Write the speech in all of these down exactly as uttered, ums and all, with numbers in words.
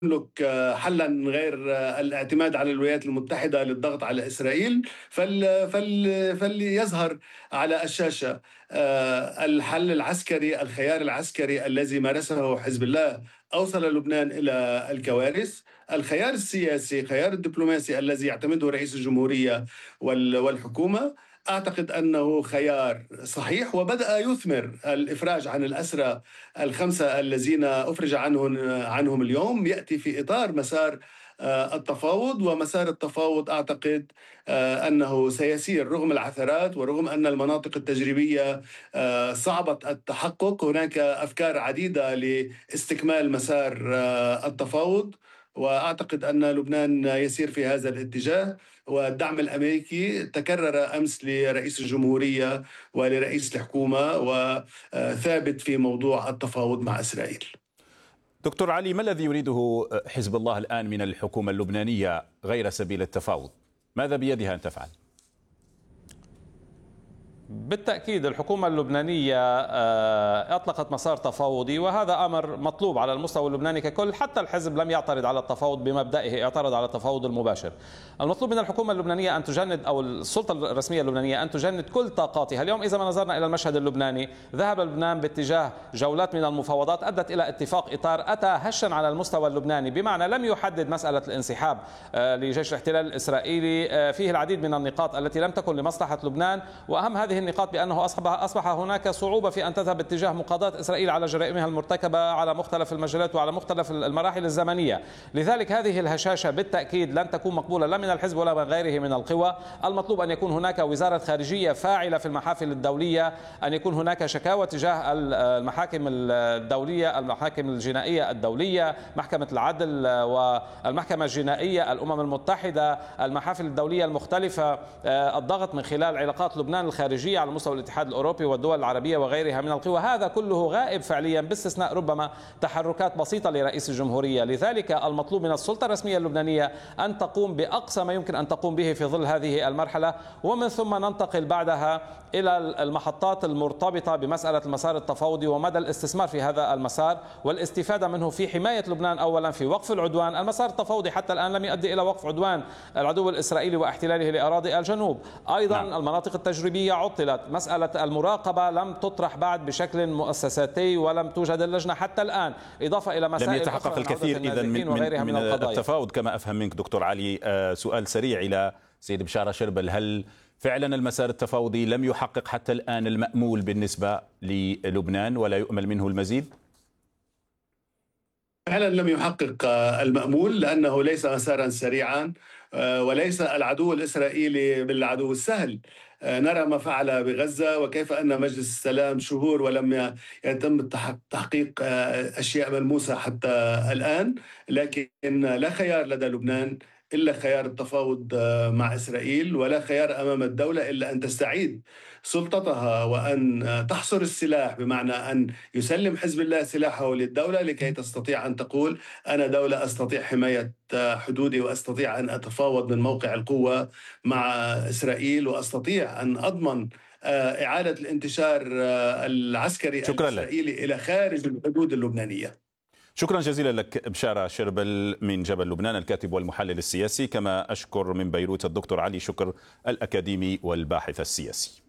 يملك حلا غير الاعتماد على الولايات المتحدة للضغط على إسرائيل، فل فل فليظهر على الشاشة الحل العسكري، الخيار العسكري الذي مارسه حزب الله أوصل لبنان إلى الكوارث. الخيار السياسي، خيار الدبلوماسي الذي يعتمده رئيس الجمهورية والحكومة، أعتقد أنه خيار صحيح وبدأ يثمر. الإفراج عن الأسرى الخمسة الذين أفرج عنهم عنهم اليوم يأتي في إطار مسار التفاوض، ومسار التفاوض أعتقد أنه سيسير رغم العثرات ورغم أن المناطق التجريبية صعبة التحقق. هناك أفكار عديدة لاستكمال مسار التفاوض، وأعتقد أن لبنان يسير في هذا الاتجاه. والدعم الأمريكي تكرر أمس لرئيس الجمهورية ولرئيس الحكومة وثابت في موضوع التفاوض مع إسرائيل. دكتور علي، ما الذي يريده حزب الله الآن من الحكومة اللبنانية غير سبيل التفاوض؟ ماذا بيدها أن تفعل؟ بالتأكيد الحكومة اللبنانية أطلقت مسار تفاوضي، وهذا أمر مطلوب على المستوى اللبناني ككل. حتى الحزب لم يعترض على التفاوض بمبدئه، اعترض على التفاوض المباشر. المطلوب من الحكومة اللبنانية أن تجند، أو السلطة الرسمية اللبنانية أن تجند كل طاقاتها. اليوم إذا ما نظرنا إلى المشهد اللبناني، ذهب لبنان باتجاه جولات من المفاوضات أدت إلى اتفاق إطار أتى هشا على المستوى اللبناني، بمعنى لم يحدد مسألة الانسحاب لجيش الاحتلال الإسرائيلي. فيه العديد من النقاط التي لم تكن لمصلحة لبنان، وأهم هذه النقاط بأنه أصبح أصبح هناك صعوبة في أن تذهب اتجاه مقاضاة إسرائيل على جرائمها المرتكبة على مختلف المجالات وعلى مختلف المراحل الزمنية. لذلك هذه الهشاشة بالتأكيد لن تكون مقبولة لا من الحزب ولا من غيره من القوى. المطلوب أن يكون هناك وزارة خارجية فاعلة في المحافل الدولية، أن يكون هناك شكاوى تجاه المحاكم الدولية، المحاكم الجنائية الدولية، محكمة العدل والمحكمة الجنائية، الأمم المتحدة، المحافل الدولية المختلفة، الضغط من خلال علاقات لبنان الخارجية على مستوى الاتحاد الأوروبي والدول العربية وغيرها من القوى. هذا كله غائب فعليا باستثناء ربما تحركات بسيطة لرئيس الجمهورية. لذلك المطلوب من السلطة الرسمية اللبنانية أن تقوم بأقصى ما يمكن أن تقوم به في ظل هذه المرحلة، ومن ثم ننتقل بعدها إلى المحطات المرتبطة بمسألة المسار التفاوضي ومدى الاستثمار في هذا المسار والاستفادة منه في حماية لبنان أولا، في وقف العدوان. المسار التفاوضي حتى الآن لم يؤدي إلى وقف عدوان العدو الإسرائيلي واحتلاله لأراضي الجنوب. أيضا نعم. المناطق التجريبية عطلت، مسألة المراقبة لم تطرح بعد بشكل مؤسساتي ولم توجد اللجنة حتى الآن، إضافة إلى مسائل لم يتحقق الكثير إذن من, من, من, من التفاوض كما أفهم منك دكتور علي. آه سؤال سريع إلى سيد بشارة شربل، هل فعلا المسار التفاوضي لم يحقق حتى الآن المأمول بالنسبة للبنان ولا يؤمل منه المزيد؟ فعلا لم يحقق المأمول، لأنه ليس مسارا سريعا وليس العدو الإسرائيلي بالعدو السهل. نرى ما فعل بغزة وكيف أن مجلس السلام شهور ولم يتم تحقيق أشياء ملموسة حتى الآن. لكن لا خيار لدى لبنان إلا خيار التفاوض مع إسرائيل، ولا خيار أمام الدولة إلا أن تستعيد سلطتها وأن تحصر السلاح، بمعنى أن يسلم حزب الله سلاحه للدولة لكي تستطيع أن تقول أنا دولة أستطيع حماية حدودي وأستطيع أن أتفاوض من موقع القوة مع إسرائيل، وأستطيع أن أضمن إعادة الانتشار العسكري الإسرائيلي إلى خارج الحدود اللبنانية. شكرا جزيلا لك بشارة شربل من جبل لبنان، الكاتب والمحلل السياسي، كما أشكر من بيروت الدكتور علي شكر الأكاديمي والباحث السياسي.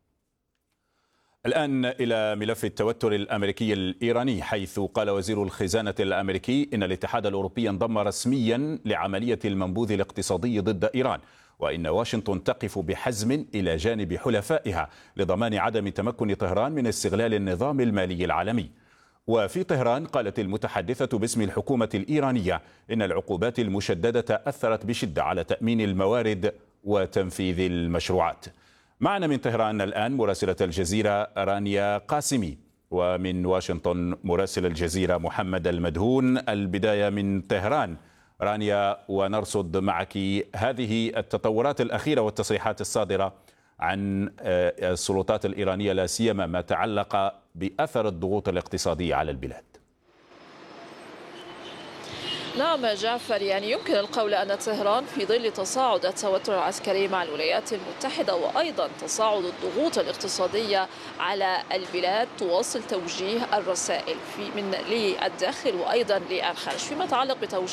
الآن إلى ملف التوتر الأمريكي الإيراني، حيث قال وزير الخزانة الأمريكي إن الاتحاد الأوروبي انضم رسميا لعملية المنبوذ الاقتصادي ضد إيران، وإن واشنطن تقف بحزم إلى جانب حلفائها لضمان عدم تمكن طهران من استغلال النظام المالي العالمي. وفي طهران قالت المتحدثة باسم الحكومة الإيرانية إن العقوبات المشددة أثرت بشدة على تأمين الموارد وتنفيذ المشروعات. معنا من طهران الآن مراسلة الجزيرة رانيا قاسمي، ومن واشنطن مراسل الجزيرة محمد المدهون. البداية من طهران رانيا، ونرصد معك هذه التطورات الأخيرة والتصريحات الصادرة عن السلطات الإيرانية، لا سيما ما تعلق بأثر الضغوط الاقتصادية على البلاد. نعم جعفر، يعني يمكن القول أن طهران في ظل تصاعد التوتر العسكري مع الولايات المتحدة وأيضا تصاعد الضغوط الاقتصادية على البلاد تواصل توجيه الرسائل في من للداخل وأيضا للخارج. فيما يتعلق بتوجيه